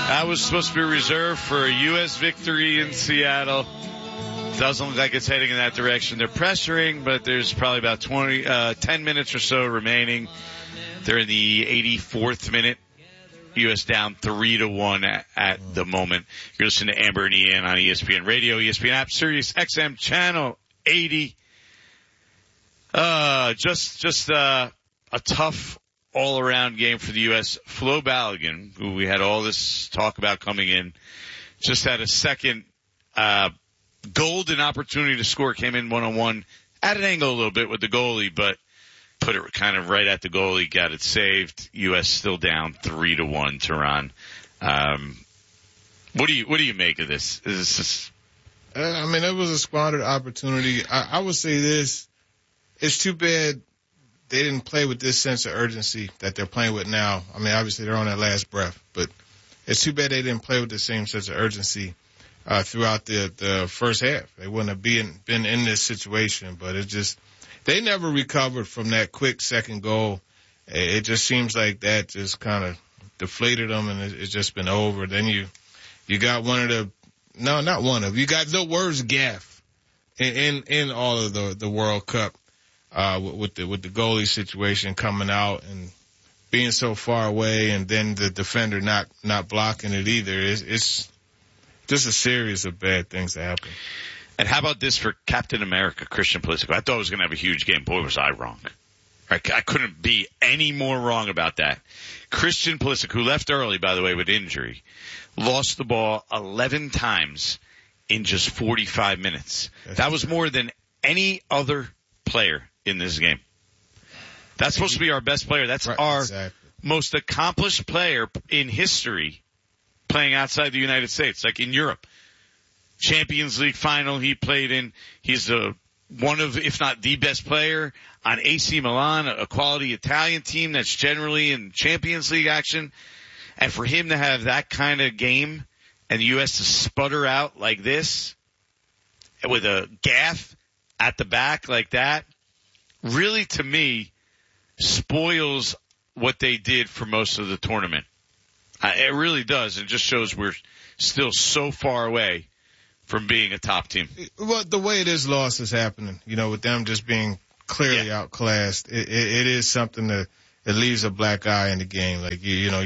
That was supposed to be reserved for a U.S. victory in Seattle. Doesn't look like it's heading in that direction. They're pressuring, but there's probably about 10 minutes or so remaining. They're in the 84th minute. U.S. down 3-1 at the moment. You're listening to Amber and Ian on ESPN Radio, ESPN app, Sirius XM channel 80. Just a tough all-around game for the U.S. Flo Balogun, who we had all this talk about coming in, just had a second golden opportunity to score. Came in one-on-one at an angle a little bit with the goalie, but put it kind of right at the goalie, got it saved. U.S. still down 3-1, Tehran. What do you make of this? Is this I mean, it was a squandered opportunity. I would say this. It's too bad they didn't play with this sense of urgency that they're playing with now. I mean, obviously they're on their last breath, but it's too bad they didn't play with the same sense of urgency throughout the first half. They wouldn't have been in this situation, but they never recovered from that quick second goal. It just seems like that just kind of deflated them, and it's just been over. Then you got you got the worst gaffe in all of the World Cup. With the goalie situation coming out and being so far away, and then the defender not blocking it either. It's just a series of bad things that happen. And how about this for Captain America, Christian Pulisic? I thought I was going to have a huge game. Boy, was I wrong. I couldn't be any more wrong about that. Christian Pulisic, who left early, by the way, with injury, lost the ball 11 times in just 45 minutes. That was more than any other player in this game. That's supposed to be our best player. That's our most accomplished player in history playing outside the United States, like in Europe. Champions League final he played in. He's one of, if not the best player on AC Milan, a quality Italian team that's generally in Champions League action. And for him to have that kind of game and the U.S. to sputter out like this with a gaff at the back like that, really, to me, spoils what they did for most of the tournament. It really does. It just shows we're still so far away from being a top team. Well, the way this loss is happening, with them just being clearly outclassed, it is something that leaves a black eye in the game. Like,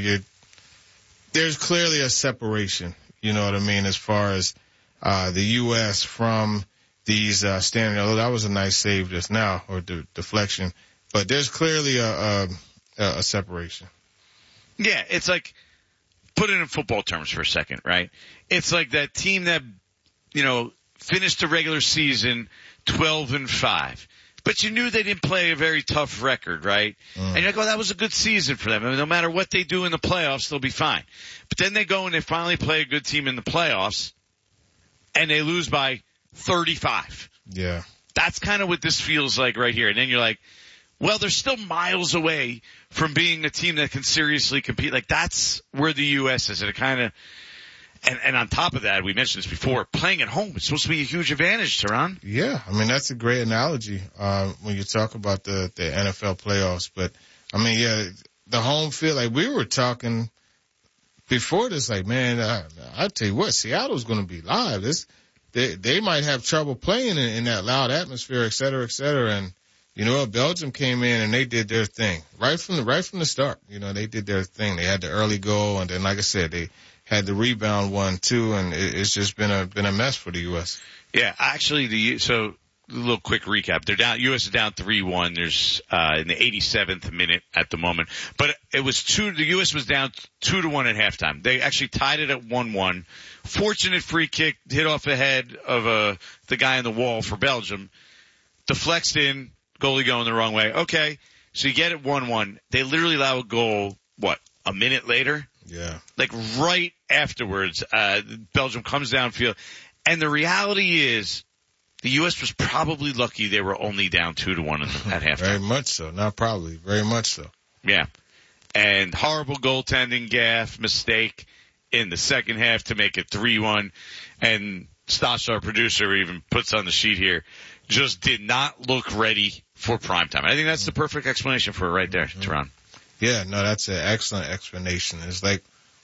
there's clearly a separation, you know what I mean, as far as the U.S. from these standing. Although that was a nice save just now, or deflection, but there's clearly a separation. Yeah, it's like, put it in football terms for a second, right? It's like that team that finished the regular season 12-5, but you knew they didn't play a very tough record, right? And you're like, oh, that was a good season for them. I mean, no matter what they do in the playoffs, they'll be fine. But then they go and they finally play a good team in the playoffs, and they lose by 35. Yeah. That's kind of what this feels like right here. And then you're like, well, they're still miles away from being a team that can seriously compete. Like, that's where the U.S. is. And it kind of, and on top of that, we mentioned this before, playing at home is supposed to be a huge advantage, Tehran. Yeah. I mean, that's a great analogy, when you talk about the NFL playoffs. But I mean, yeah, the home field, like we were talking before this, like, man, I tell you what, Seattle's going to be live. They might have trouble playing in that loud atmosphere, et cetera, et cetera. And, Belgium came in and they did their thing right from the start. They did their thing. They had the early goal, and then, like I said, they had the rebound one too, and it's just been a mess for the U.S. Yeah, actually, so a little quick recap. They're down. U.S. is down 3-1. There's in the 87th minute at the moment, but it was the U.S. was down 2-1 at halftime. They actually tied it at 1-1. Fortunate free kick hit off the head of the guy on the wall for Belgium. Deflects in, goalie going the wrong way. Okay, so you get it 1-1. They literally allow a goal. A minute later? Yeah. Like right afterwards, Belgium comes downfield. And the reality is the U.S. was probably lucky they were only down 2-1 at halftime. Very much so. Not probably. Very much so. Yeah. And horrible goaltending gaffe, mistake in the second half to make it 3-1. And Stasha, our producer, even puts on the sheet here, just did not look ready for primetime. I think that's the perfect explanation for it right there, Tehran. Yeah, no, that's an excellent explanation. It's like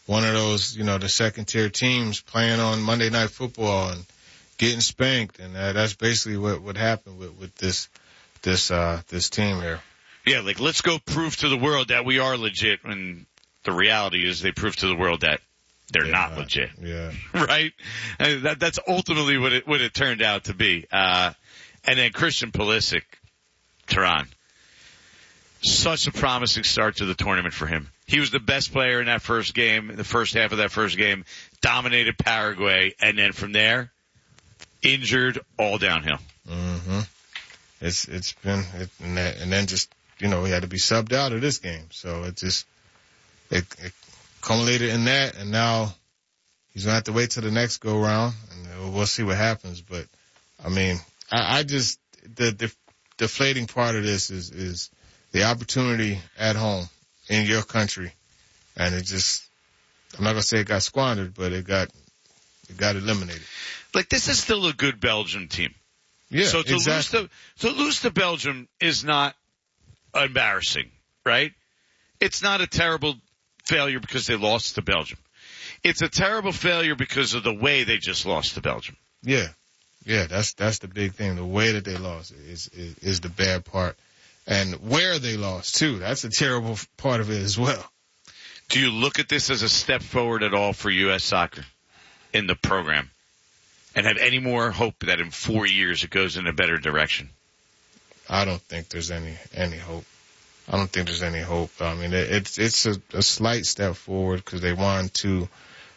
one of those, the second-tier teams playing on Monday Night Football and getting spanked, and that's basically what happened with this team here. Yeah, like, let's go prove to the world that we are legit, and the reality is they prove to the world that they're not legit. Yeah. Right? And that's ultimately what it turned out to be. And then Christian Pulisic, Tehran. Such a promising start to the tournament for him. He was the best player in that first game, in the first half of that first game, dominated Paraguay, and then from there, injured, all downhill. Mm-hmm. It's been, and then just, he had to be subbed out of this game. So it culminated in that, and now he's going to have to wait till the next go round, and we'll see what happens. But, I mean, the deflating part of this is the opportunity at home in your country, and I'm not going to say it got squandered, but it got eliminated. Like, this is still a good Belgium team. Yeah, so exactly. To lose to Belgium is not embarrassing, right? It's not a terrible failure because they lost to Belgium. It's a terrible failure because of the way they just lost to Belgium. Yeah, that's the big thing. The way that they lost is the bad part, and where they lost too. That's a terrible part of it as well. Do you look at this as a step forward at all for U.S. soccer in the program, and have any more hope that in 4 years it goes in a better direction? I don't think there's any hope. I don't think there's any hope. I mean, it's a slight step forward because they won two,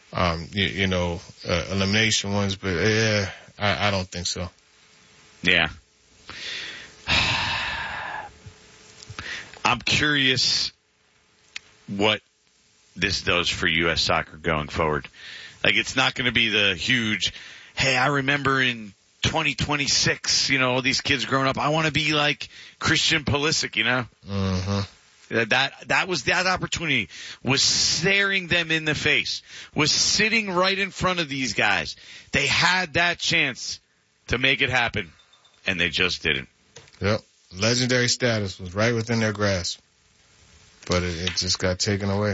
elimination ones, but I don't think so. Yeah. I'm curious what this does for U.S. soccer going forward. Like, it's not going to be the huge, hey, I remember in 2026, all these kids growing up, I want to be like Christian Pulisic, Mm-hmm. That opportunity was staring them in the face, was sitting right in front of these guys. They had that chance to make it happen, and they just didn't. Yep. Legendary status was right within their grasp, but it just got taken away.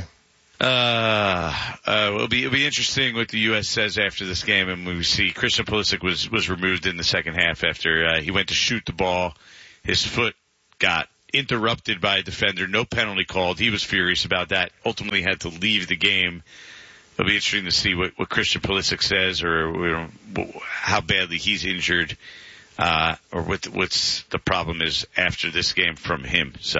It'll be interesting what the U.S. says after this game, and we see Christian Pulisic was removed in the second half after he went to shoot the ball. His foot got interrupted by a defender, no penalty called. He was furious about that. Ultimately had to leave the game. It'll be interesting to see what Christian Pulisic says, or how badly he's injured, or what's the problem is after this game from him. So,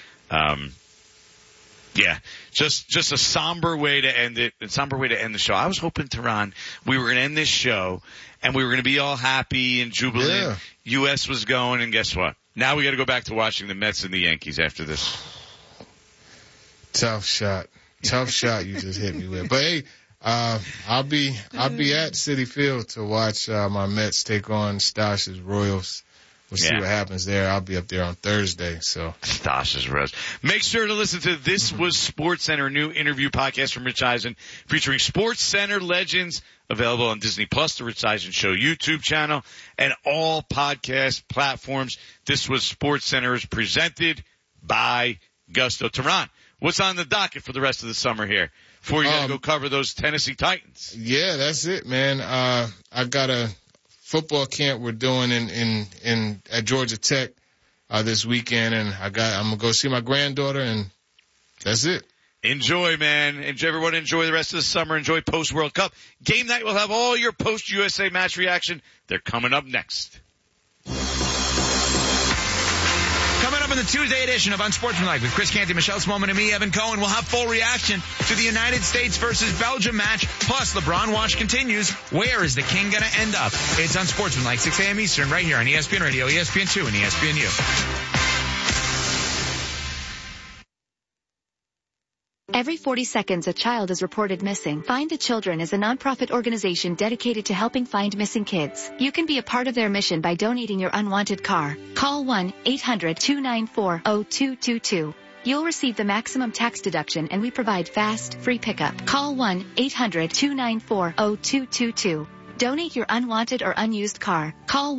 yeah, just a somber way to end it, a somber way to end the show. I was hoping, Tehran, we were going to end this show and we were going to be all happy and jubilant. Yeah. U.S. was going, and guess what? Now we got to go back to watching the Mets and the Yankees after this. Tough shot you just hit me with. But hey, I'll be at Citi Field to watch my Mets take on Stash's Royals. We'll see what happens there. I'll be up there on Thursday. So Stash's Royals. Make sure to listen to This Was SportsCenter, a new interview podcast from Rich Eisen featuring SportsCenter legends, available on Disney Plus, the Rich Eisen Show YouTube channel, and all podcast platforms. This Was SportsCenter is presented by Gusto. Tehran, what's on the docket for the rest of the summer here before you got to go cover those Tennessee Titans? Yeah, that's it, man. I got a football camp we're doing at Georgia Tech this weekend, and I'm gonna go see my granddaughter, and that's it. Enjoy, man. Everyone enjoy the rest of the summer. Enjoy post-World Cup. Game night will have all your post-USA match reaction. They're coming up next. Coming up in the Tuesday edition of Unsportsmanlike with Chris Canty, Michelle Smallman, and me, Evan Cohen, we'll have full reaction to the United States versus Belgium match. Plus, LeBron watch continues. Where is the king going to end up? It's Unsportsmanlike, 6 a.m. Eastern, right here on ESPN Radio, ESPN2, and ESPNU. Every 40 seconds, a child is reported missing. Find the Children is a nonprofit organization dedicated to helping find missing kids. You can be a part of their mission by donating your unwanted car. Call 1-800-294-0222. You'll receive the maximum tax deduction, and we provide fast, free pickup. Call 1-800-294-0222. Donate your unwanted or unused car. Call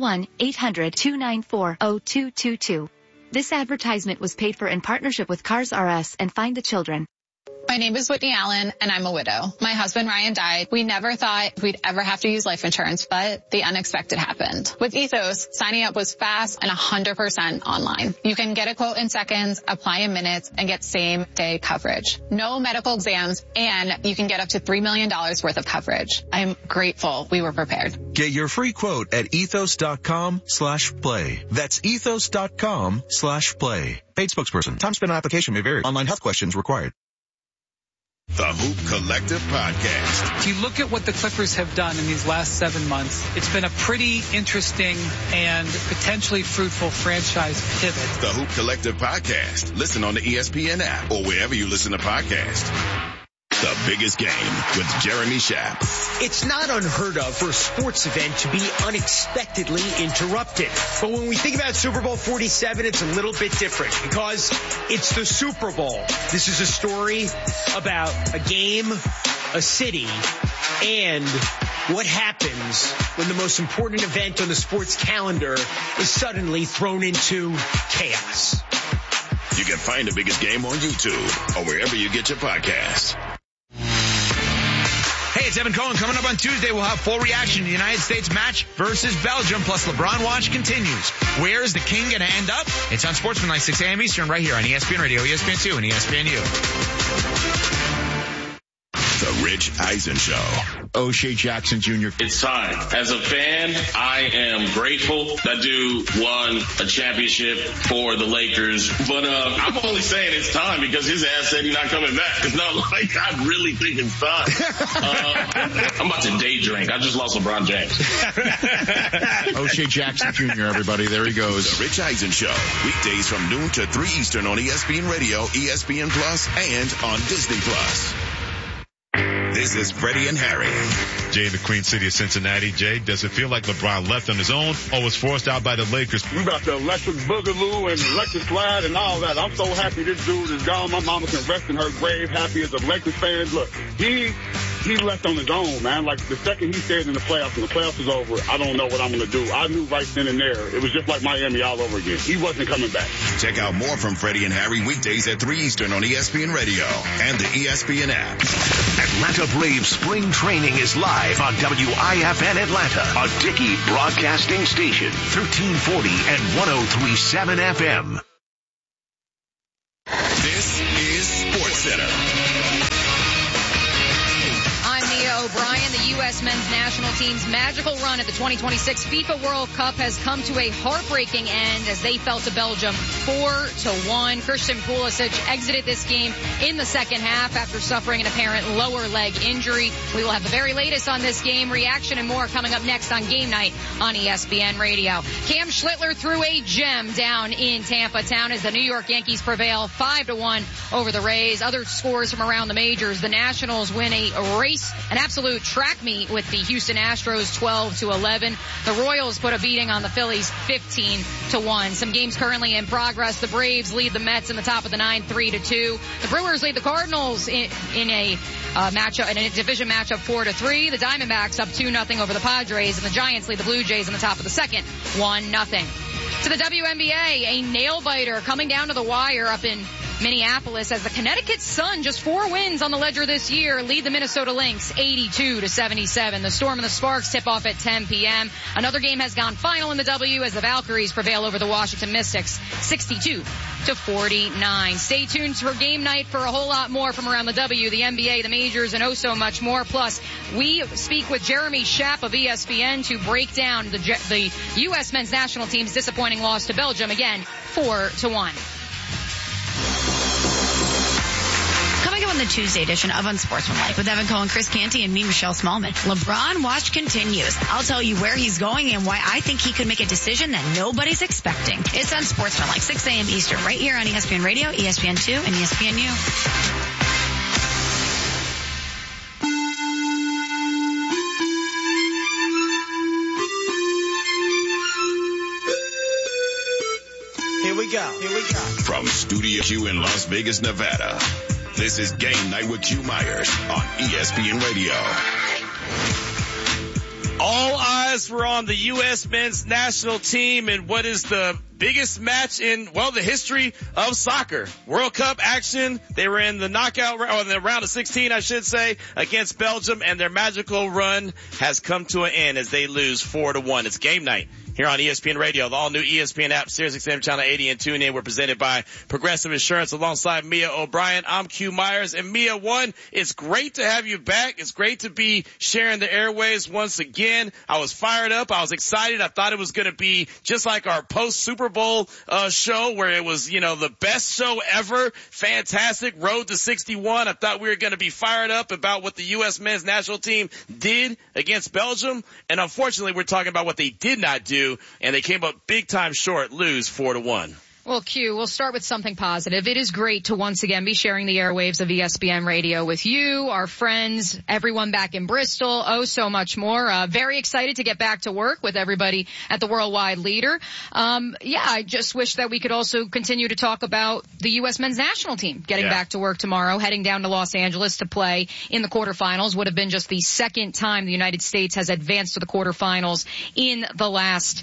1-800-294-0222. This advertisement was paid for in partnership with Cars R Us and Find the Children. My name is Whitney Allen, and I'm a widow. My husband, Ryan, died. We never thought we'd ever have to use life insurance, but the unexpected happened. With Ethos, signing up was fast and 100% online. You can get a quote in seconds, apply in minutes, and get same-day coverage. No medical exams, and you can get up to $3 million worth of coverage. I'm grateful we were prepared. Get your free quote at ethos.com/play. That's ethos.com/play. Paid spokesperson. Time spent on application may vary. Online health questions required. The Hoop Collective Podcast. If you look at what the Clippers have done in these last 7 months, it's been a pretty interesting and potentially fruitful franchise pivot. The Hoop Collective Podcast. Listen on the ESPN app or wherever you listen to podcasts. The Biggest Game with Jeremy Schaap. It's not unheard of for a sports event to be unexpectedly interrupted. But when we think about Super Bowl 47, it's a little bit different because it's the Super Bowl. This is a story about a game, a city, and what happens when the most important event on the sports calendar is suddenly thrown into chaos. You can find The Biggest Game on YouTube or wherever you get your podcasts. Hey, it's Evan Cohen. Coming up on Tuesday, we'll have full reaction to the United States match versus Belgium, plus LeBron Watch continues. Where is the king going to end up? It's on Sportsmanlike 6 a.m. Eastern right here on ESPN Radio, ESPN2, and ESPNU. The Rich Eisen Show. O'Shea Jackson Jr. It's time. As a fan, I am grateful that dude won a championship for the Lakers. But I'm only saying it's time because his ass said he's not coming back. It's not like I really think it's time. I'm about to day drink. I just lost LeBron James. O'Shea Jackson Jr., everybody. There he goes. The Rich Eisen Show. Weekdays from noon to 3 Eastern on ESPN Radio, ESPN Plus, and on Disney Plus. This is Freddie and Harry. Jay in the Queen City of Cincinnati. Jay, does it feel like LeBron left on his own or was forced out by the Lakers? We got the electric boogaloo and electric slide and all that. I'm so happy this dude is gone. My mama can rest in her grave happy as a Lakers fan. Look, he left on his own, man. Like the second he stayed in the playoffs and the playoffs was over, I don't know what I'm going to do. I knew right then and there. It was just like Miami all over again. He wasn't coming back. Check out more from Freddie and Harry weekdays at 3 Eastern on ESPN Radio and the ESPN app. Atlanta Braves spring training is live on WIFN Atlanta, a Dickey broadcasting station, 1340 and 103.7 FM. This is SportsCenter. I'm Mia O'Brien. The U.S. men's national team's magical run at the 2026 FIFA World Cup has come to a heartbreaking end as they fell to Belgium 4-1. Christian Pulisic exited this game in the second half after suffering an apparent lower leg injury. We will have the very latest on this game, reaction and more coming up next on Game Night on ESPN Radio. Cam Schlittler threw a gem down in Tampa Town as the New York Yankees prevail 5-1 over the Rays. Other scores from around the majors. The Nationals win a race, an absolute track meet with the Houston Astros 12-11. The Royals put a beating on the Phillies 15-1. Some games currently in progress. The Braves lead the Mets in the top of the 9 3-2. The Brewers lead the Cardinals in a matchup, in a division matchup 4-3. The Diamondbacks up 2-0 over the Padres, and the Giants lead the Blue Jays in the top of the second 1-0. To the WNBA, a nail biter coming down to the wire up in Minneapolis as the Connecticut Sun, just 4 wins on the ledger this year, lead the Minnesota Lynx 82-77. The Storm and the Sparks tip off at 10 p.m. Another game has gone final in the W as the Valkyries prevail over the Washington Mystics 62-49. Stay tuned for Game Night for a whole lot more from around the W, the NBA, the majors, and oh so much more. Plus, we speak with Jeremy Schaap of ESPN to break down the U.S. men's national team's disappointing loss to Belgium, again, 4-1. Coming up on the Tuesday edition of Unsportsmanlike with Evan Cohen, Chris Canty, and me, Michelle Smallman. LeBron Watch continues. I'll tell you where he's going and why I think he could make a decision that nobody's expecting. It's Unsportsmanlike, 6 a.m. Eastern, right here on ESPN Radio, ESPN2, and ESPNU. Here we go. From Studio Q in Las Vegas, Nevada, this is Game Night with Q Myers on ESPN Radio. All eyes were on the U.S. men's national team and what is the biggest match in, well, the history of soccer. World Cup action. They were in the knockout, or in the round of 16, I should say, against Belgium, and their magical run has come to an end as they lose 4-1. It's game night here on ESPN Radio. The all-new ESPN app, SiriusXM Channel 80 and TuneIn. We're presented by Progressive Insurance alongside Mia O'Brien. I'm Q Myers. And Mia, it's great to have you back. It's great to be sharing the airwaves once again. I was fired up. I was excited. I thought it was going to be just like our post-Super Bowl show where it was, the best show ever. Fantastic. Road to 61. I thought we were going to be fired up about what the U.S. men's national team did against Belgium. And unfortunately, we're talking about what they did not do. And they came up big time short, lose 4-1. Well, Q, we'll start with something positive. It is great to once again be sharing the airwaves of ESPN Radio with you, our friends, everyone back in Bristol, so much more. Very excited to get back to work with everybody at the Worldwide Leader. I just wish that we could also continue to talk about the U.S. men's national team getting back to work tomorrow, heading down to Los Angeles to play in the quarterfinals. Would have been just the second time the United States has advanced to the quarterfinals in the last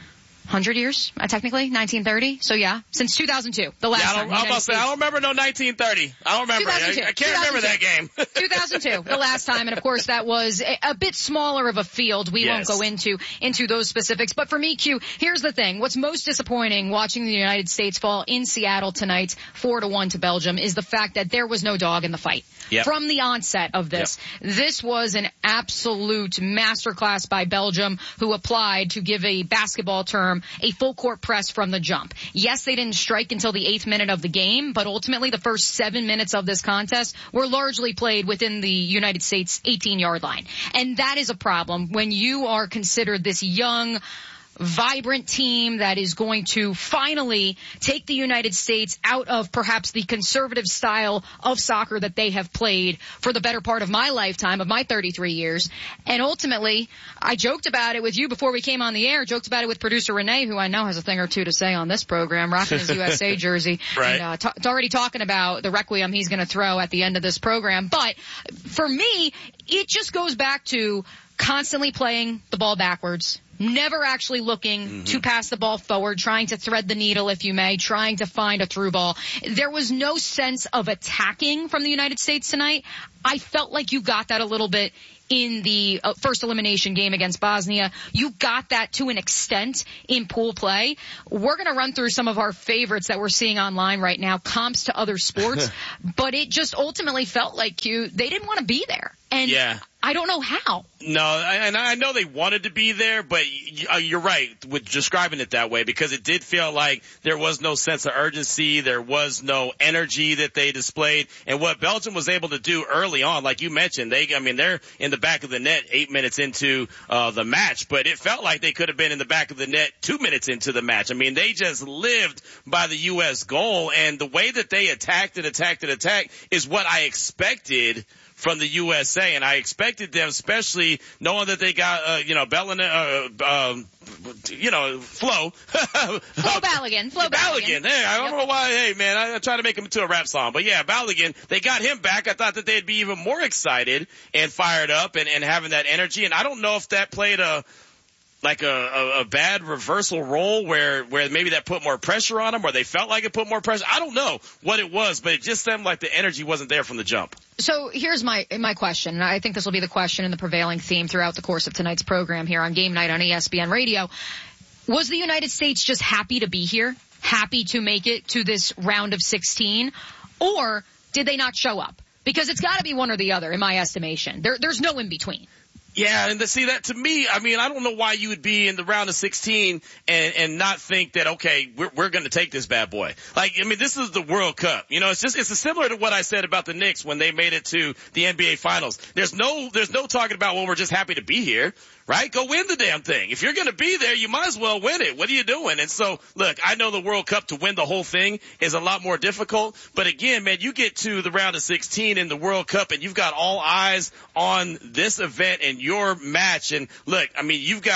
100 years, technically, 1930. So since 2002, the last time. I don't remember no 1930. I don't remember. I can't remember that game. 2002, the last time, and of course that was a bit smaller of a field. We won't go into those specifics. But for me, Q, here's the thing. What's most disappointing watching the United States fall in Seattle tonight, 4-1 to Belgium, is the fact that there was no dog in the fight. Yep. From the onset of this. Yep. This was an absolute masterclass by Belgium, who applied, to give a basketball term, a full court press from the jump. Yes, they didn't strike until the 8th minute of the game, but ultimately the first 7 minutes of this contest were largely played within the United States 18-yard line. And that is a problem when you are considered this young, vibrant team that is going to finally take the United States out of perhaps the conservative style of soccer that they have played for the better part of my lifetime, of my 33 years. And ultimately, I joked about it with you before we came on the air, joked about it with producer Renee, who I know has a thing or two to say on this program, rocking his USA jersey. Right. And already talking about the requiem he's going to throw at the end of this program. But for me, it just goes back to constantly playing the ball backwards, never actually looking to pass the ball forward, trying to thread the needle, if you may, trying to find a through ball. There was no sense of attacking from the United States tonight. I felt like you got that a little bit in the first elimination game against Bosnia. You got that to an extent in pool play. We're going to run through some of our favorites that we're seeing online right now, comps to other sports, but it just ultimately felt like they didn't want to be there. And I don't know how. No, and I know they wanted to be there, but you're right with describing it that way, because it did feel like there was no sense of urgency. There was no energy that they displayed. And what Belgium was able to do early on, like you mentioned, they're in the back of the net 8 minutes into the match, but it felt like they could have been in the back of the net 2 minutes into the match. I mean, they just lived by the U.S. goal, and the way that they attacked is what I expected from the USA, and I expected them, especially knowing that they got, Flo. Flo Balogun. Hey, I don't know why. Hey, man, I try to make him into a rap song. But yeah, Balogun, they got him back. I thought that they'd be even more excited and fired up and having that energy. And I don't know if that played a bad reversal role where maybe that put more pressure on them, or they felt like it put more pressure. I don't know what it was, but it just seemed like the energy wasn't there from the jump. So here's my question, and I think this will be the question and the prevailing theme throughout the course of tonight's program here on Game Night on ESPN Radio. Was the United States just happy to be here, happy to make it to this round of 16, or did they not show up? Because it's got to be one or the other, in my estimation. There's no in between. Yeah, and to see that, to me, I mean, I don't know why you would be in the round of 16 and not think that, okay, we're going to take this bad boy. Like, I mean, this is the World Cup. You know, it's similar to what I said about the Knicks when they made it to the NBA Finals. There's no talking about, well, we're just happy to be here. Right? Go win the damn thing. If you're going to be there, you might as well win it. What are you doing? And so, look, I know the World Cup, to win the whole thing is a lot more difficult. But again, man, you get to the round of 16 in the World Cup and you've got all eyes on this event and your match. And look, I mean, you've got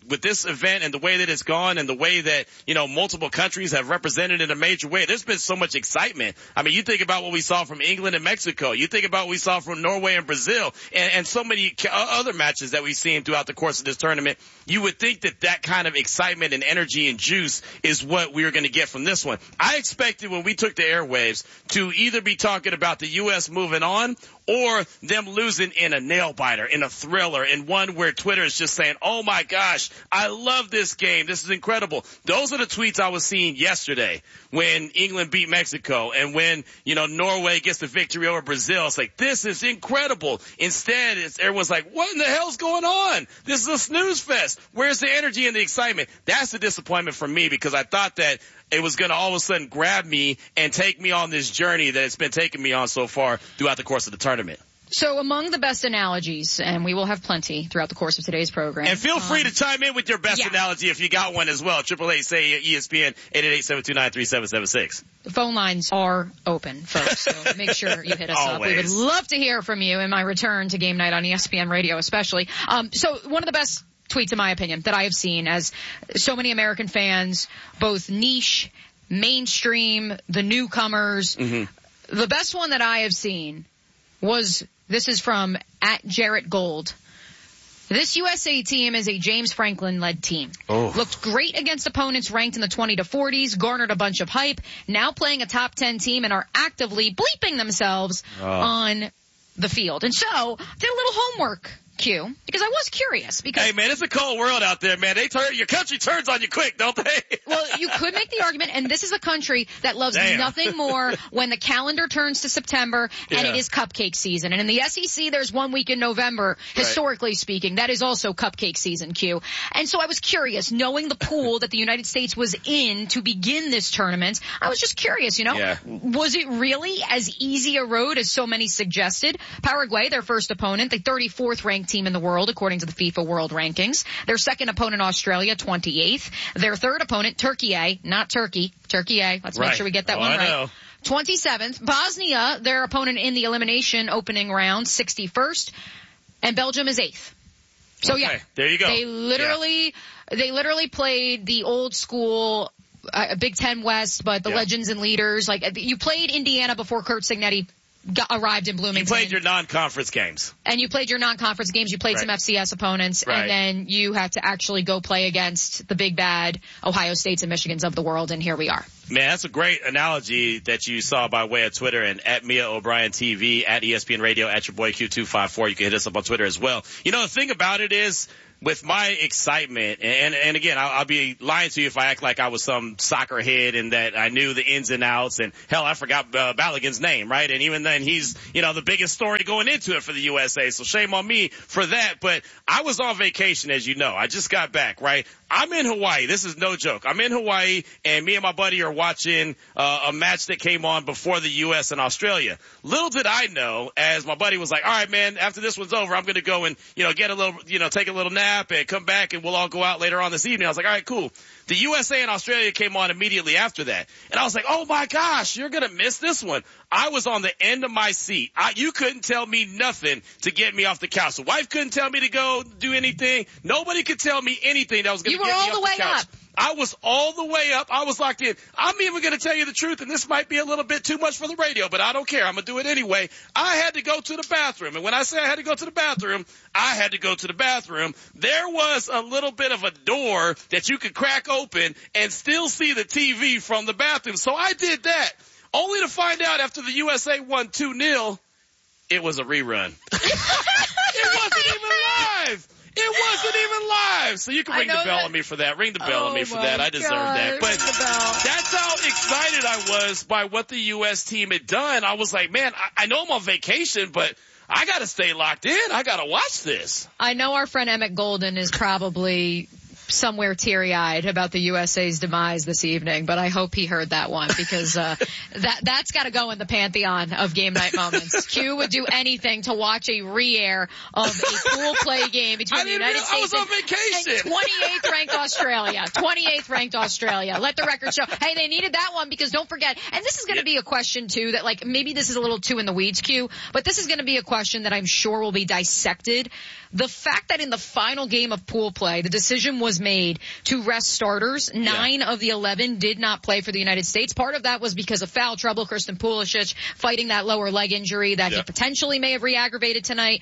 with this event and the way that it's gone and the way that, multiple countries have represented in a major way, there's been so much excitement. I mean, you think about what we saw from England and Mexico. You think about what we saw from Norway and Brazil and so many other matches that we've seen throughout the course of this tournament. You would think that kind of excitement and energy and juice is what we were going to get from this one. I expected when we took the airwaves to either be talking about the U.S. moving on or them losing in a nail biter, in a thriller, in one where Twitter is just saying, oh my gosh, I love this game. This is incredible. Those are the tweets I was seeing yesterday when England beat Mexico and when, Norway gets the victory over Brazil. It's like, this is incredible. Instead, everyone's like, what in the hell's going on? This is a snooze fest. Where's the energy and the excitement? That's the disappointment for me because I thought that it was going to all of a sudden grab me and take me on this journey that it's been taking me on so far throughout the course of the tournament. So among the best analogies, and we will have plenty throughout the course of today's program. And feel free to chime in with your best analogy if you got one as well. 888-SAY-ESPN, 888-729-3776. The phone lines are open, folks, so make sure you hit us up. We would love to hear from you in my return to game night on ESPN Radio especially. So one of the best tweets, in my opinion, that I have seen as so many American fans, both niche, mainstream, the newcomers. Mm-hmm. The best one that I have seen was, this is from @JarrettGold. This USA team is a James Franklin-led team. Looked great against opponents ranked in the 20 to 40s, garnered a bunch of hype, now playing a top 10 team and are actively bleeping themselves on the field. And so, did a little homework, Q, because I was curious. Because, hey, man, it's a cold world out there, man. Your country turns on you quick, don't they? Well, you could make the argument, and this is a country that loves nothing more when the calendar turns to September and it is cupcake season. And in the SEC, there's 1 week in November, historically speaking. That is also cupcake season, Q. And so I was curious, knowing the pool that the United States was in to begin this tournament, I was just curious, was it really as easy a road as so many suggested? Paraguay, their first opponent, the 34th ranked team in the world according to the FIFA World Rankings. Their second opponent, Australia, 28th. Their third opponent, Turkey, not Turkey. Turkey. Let's make sure we get that one right. 27th. Bosnia, their opponent in the elimination opening round, 61st. And Belgium is 8th. So there you go. They literally played the old school Big Ten West, but the legends and leaders. Like, you played Indiana before Curt Cignetti arrived in Bloomington. You played your non-conference games. And you played your non-conference games. You played some FCS opponents. And then you had to actually go play against the big bad Ohio States and Michigans of the world. And here we are. Man, that's a great analogy that you saw by way of Twitter and @Mia O'Brien TV, @ESPN Radio, @your boy Q254. You can hit us up on Twitter as well. The thing about it is, with my excitement, and again, I'll be lying to you if I act like I was some soccer head and that I knew the ins and outs, and hell, I forgot Balogun's name, right? And even then, he's, the biggest story going into it for the USA, so shame on me for that. But I was on vacation, as you know. I just got back, right? I'm in Hawaii. This is no joke. I'm in Hawaii, and me and my buddy are watching a match that came on before the U.S. and Australia. Little did I know, as my buddy was like, all right, man, after this one's over, I'm going to go and, get a little, take a little nap and come back, and we'll all go out later on this evening. I was like, all right, cool. The USA and Australia came on immediately after that. And I was like, oh my gosh, you're going to miss this one. I was on the end of my seat. You couldn't tell me nothing to get me off the couch. The wife couldn't tell me to go do anything. Nobody could tell me anything that was going to get me off the couch. You were all the way up. I was all the way up. I was locked in. I'm even going to tell you the truth, and this might be a little bit too much for the radio, but I don't care. I'm going to do it anyway. I had to go to the bathroom, and when I say I had to go to the bathroom, I had to go to the bathroom. There was a little bit of a door that you could crack open and still see the TV from the bathroom. So I did that, only to find out after the USA won 2-0, it was a rerun. It wasn't even live. It wasn't even live. So you can ring the bell on me for that. Ring the bell on me for that. I deserve that. But that's how excited I was by what the U.S. team had done. I was like, man, I know I'm on vacation, but I got to stay locked in. I got to watch this. I know our friend Emmett Golden is probably somewhere teary-eyed about the USA's demise this evening, but I hope he heard that one because that's got to go in the pantheon of game night moments. Q would do anything to watch a re-air of a pool play game between the United States and 28th ranked Australia. 28th ranked Australia. Let the record show. Hey, they needed that one because don't forget, and this is going to be a question too that maybe this is a little too in the weeds, Q, but this is going to be a question that I'm sure will be dissected. The fact that in the final game of pool play, the decision was was made to rest starters. 9 of the 11 did not play for the United States. Part of that was because of foul trouble. Christian Pulisic fighting that lower leg injury that he potentially may have re-aggravated tonight.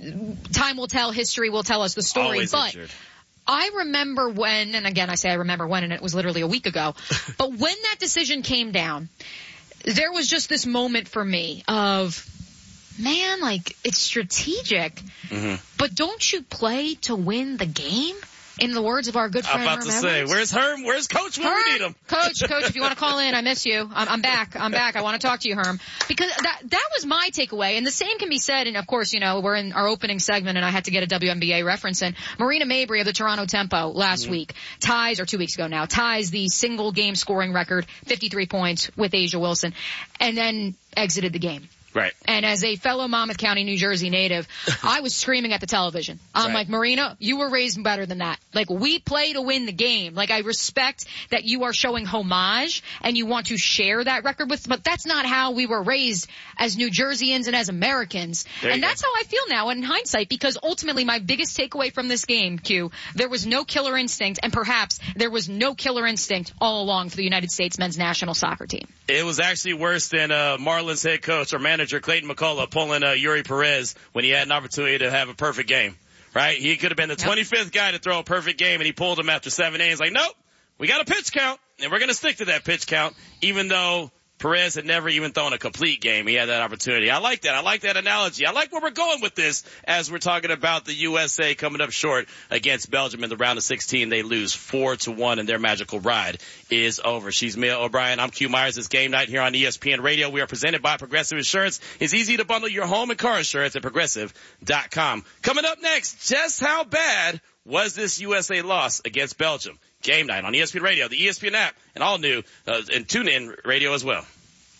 Time will tell. History will tell us the story. Always but injured. I remember when, and again I say I remember when, and it was literally a week ago, but when that decision came down, there was just this moment for me of, man, like, it's strategic, but don't you play to win the game? In the words of our good friend I'm about to say, where's Herm? Where's Coach when we need him? Coach, if you want to call in, I miss you. I'm back. I want to talk to you, Herm. Because that was my takeaway. And the same can be said, and of course, you know, we're in our opening segment and I had to get a WNBA reference in. Marina Mabrey of the Toronto Tempo last week ties, or 2 weeks ago now, ties the single game scoring record, 53 points with Asia Wilson, and then exited the game. Right. And as a fellow Monmouth County, New Jersey native, I was screaming at the television. I'm like, Marina, you were raised better than that. Like, we play to win the game. Like, I respect that you are showing homage and you want to share that record with, but that's not how we were raised as New Jerseyans and as Americans. And that's how I feel now in hindsight, because ultimately my biggest takeaway from this game, Q, there was no killer instinct, and perhaps there was no killer instinct all along for the United States men's national soccer team. It was actually worse than Marlins head coach or manager Clayton McCullough pulling Yuri Perez when he had an opportunity to have a perfect game, right? He could have been the 25th guy to throw a perfect game, and he pulled him after 7 innings. Like, nope, we got a pitch count, and we're going to stick to that pitch count, even though Perez had never even thrown a complete game. He had that opportunity. I like that. I like that analogy. I like where we're going with this as we're talking about the USA coming up short against Belgium in the round of 16. They lose 4-1, and their magical ride is over. She's Mia O'Brien. I'm Q Myers. It's game night here on ESPN Radio. We are presented by Progressive Insurance. It's easy to bundle your home and car insurance at Progressive.com. Coming up next, just how bad was this USA loss against Belgium? Game night on ESPN Radio, the ESPN app, and all new and tune-in radio as well.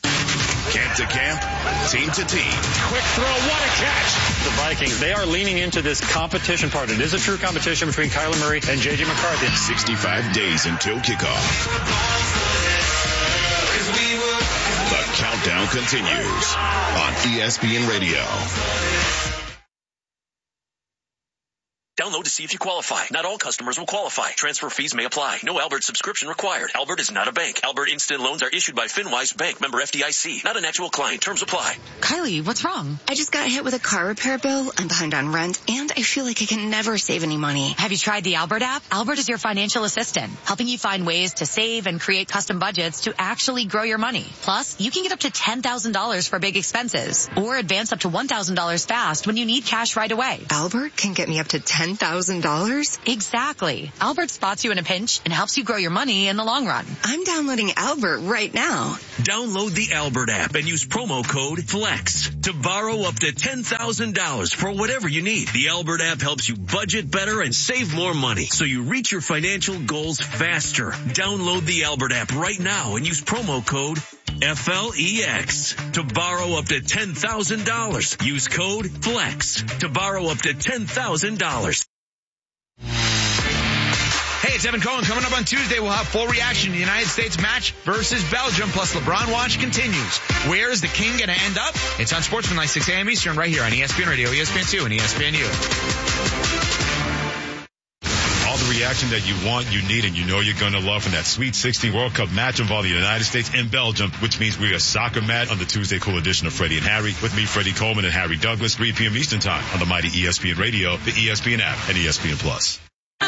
Camp to camp, team to team. Quick throw, what a catch! The Vikings, they are leaning into this competition part. It is a true competition between Kyler Murray and J.J. McCarthy. 65 days until kickoff. The countdown continues on ESPN Radio. Download to see if you qualify. Not all customers will qualify. Transfer fees may apply. No Albert subscription required. Albert is not a bank. Albert Instant Loans are issued by FinWise Bank, member FDIC. Not an actual client. Terms apply. Kylie, what's wrong? I just got hit with a car repair bill. I'm behind on rent, and I feel like I can never save any money. Have you tried the Albert app? Albert is your financial assistant, helping you find ways to save and create custom budgets to actually grow your money. Plus, you can get up to $10,000 for big expenses, or advance up to $1,000 fast when you need cash right away. Albert can get me up to $10,000? Exactly. Albert spots you in a pinch and helps you grow your money in the long run. I'm downloading Albert right now. Download the Albert app and use promo code FLEX to borrow up to $10,000 for whatever you need. The Albert app helps you budget better and save more money so you reach your financial goals faster. Download the Albert app right now and use promo code FLEX to borrow up to $10,000. Use code FLEX to borrow up to $10,000. Hey, it's Evan Cohen. Coming up on Tuesday, we'll have full reaction to the United States match versus Belgium, plus LeBron Watch continues. Where is the king going to end up? It's on Sportsmanlike 6 a.m. Eastern right here on ESPN Radio, ESPN2, and ESPNU. All the reaction that you want, you need, and you know you're going to love from that Sweet 16 World Cup match involving the United States and Belgium, which means we are soccer mad on the Tuesday cool edition of Freddie and Harry. With me, Freddie Coleman and Harry Douglas, 3 p.m. Eastern time on the mighty ESPN Radio, the ESPN app, and ESPN Plus.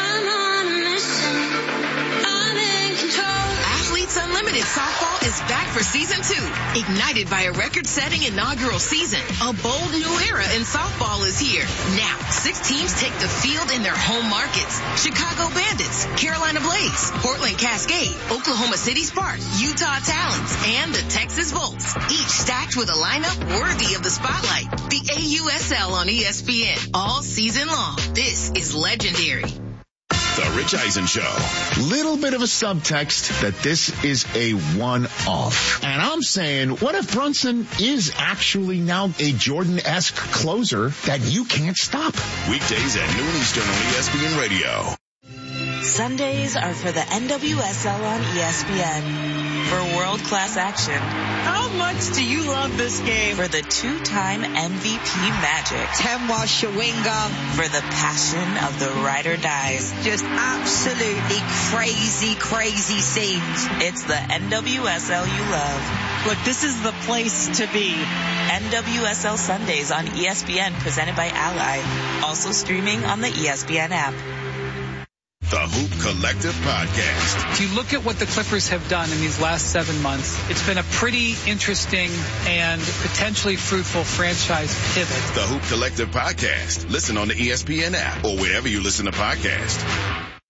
Unlimited Softball is back for Season 2. Ignited by a record-setting inaugural season, a bold new era in softball is here. Now, 6 teams take the field in their home markets. Chicago Bandits, Carolina Blaze, Portland Cascade, Oklahoma City Sparks, Utah Talons, and the Texas Volts. Each stacked with a lineup worthy of the spotlight. The AUSL on ESPN all season long. This is legendary. The Rich Eisen Show. Little bit of a subtext that this is a one-off. And I'm saying, what if Brunson is actually now a Jordan-esque closer that you can't stop? Weekdays at noon Eastern on ESPN Radio. Sundays are for the NWSL on ESPN. For World world-class action. How much do you love this game? For the two-time MVP Magic. Temwa Shawinga. For the passion of the ride or dies. Just absolutely crazy, crazy scenes. It's the NWSL you love. Look, this is the place to be. NWSL Sundays on ESPN, presented by Ally. Also streaming on the ESPN app. The Hoop Collective Podcast. If you look at what the Clippers have done in these last 7 months, it's been a pretty interesting and potentially fruitful franchise pivot. The Hoop Collective Podcast. Listen on the ESPN app or wherever you listen to podcasts.